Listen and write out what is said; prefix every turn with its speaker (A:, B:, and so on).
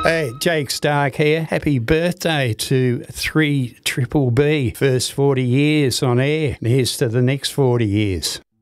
A: Hey, Jake Stark here. Happy birthday to 3BBB. First 40 years on air. And here's to the next 40 years.